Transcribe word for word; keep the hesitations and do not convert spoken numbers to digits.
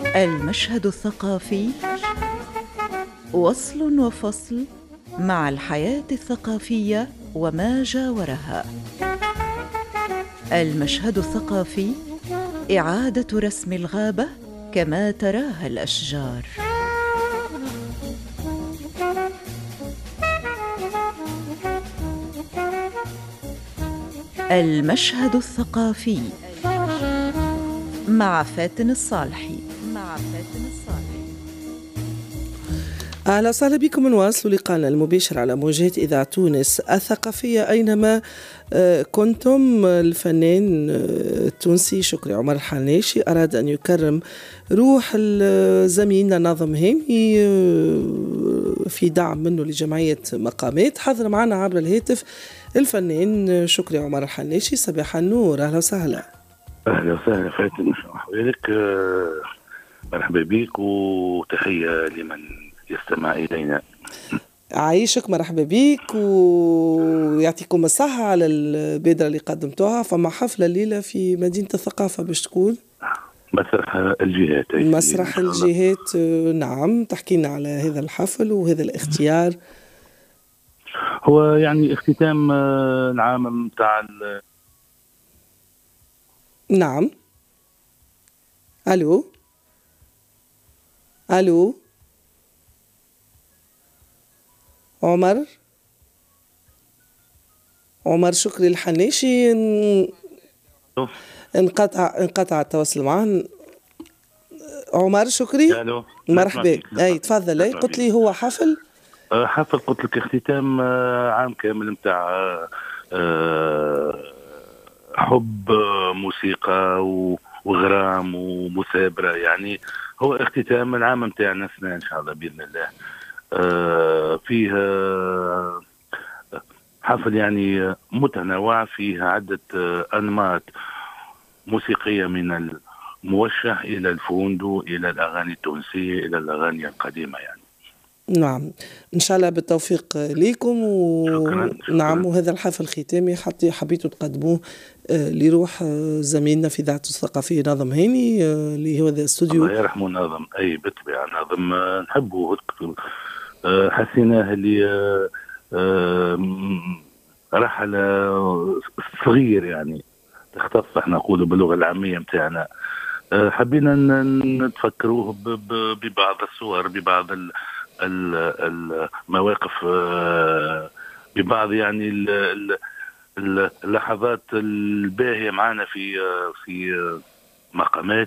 المشهد الثقافي وصل وفصل مع الحياة الثقافية وما جاورها. المشهد الثقافي إعادة رسم الغابة كما تراها الأشجار. المشهد الثقافي مع فاتن الصالحي. مع فاتن الصالحي. أهلا وسهلا بكم. نواصل لقاءنا المباشر على موجات إذاعة تونس الثقافية أينما كنتم. الفنان التونسي شكري عمر الحناشي أراد أن يكرم روح زميلنا ناظم هاني في دعم منه لجمعية مقامات. حضر معنا عبر الهاتف الفنان شكري عمر الحناشي. صباح النور، أهلا وسهلا. أهلا وسهلا فاتن، أحوالك؟ مرحبا بك وتحية لمن يستمع إلينا. عايشك، مرحبا بك ويعطيكم الصحة على البادرة اللي قدمتوها. فما حفلة الليلة في مدينة الثقافة باش تكون مسرح الجهات. مسرح الجهات، نعم. تحكي لنا على هذا الحفل وهذا الاختيار. هو يعني اختتام العام متاع ال... نعم. ألو ألو عمر عمر شكري الحناشي انقطع انقطع التواصل معه. عمر شكري، الو مرحبا. اي تفضل. اي قلت لي هو حفل حفل قلت لك اختتام عام كامل متاع حب موسيقى وغرام ومثابرة. يعني هو اختتام العام متاعنا سنة ان شاء الله باذن الله. فيه حفل يعني متنوع، فيه عدة أنماط موسيقية من الموشح إلى الفوندو إلى الأغاني التونسية إلى الأغاني القديمة يعني. نعم، إن شاء الله بالتوفيق ليكم و... شكرا, شكرا. نعم. وهذا الحفل ختامي حتى حبيتوا تقدموه لروح زميلنا في إذاعة الثقافية ناظم هاني اللي هو هذا استوديو. الله يرحمه ناظم. أي بالطبع ناظم نحبه، حسيناه اللي رحلة صغير يعني تختص احنا نقوله باللغة العامية متاعنا. حبينا نتفكروه ببعض الصور، ببعض المواقف، ببعض يعني اللحظات الباهية معنا في في مقامات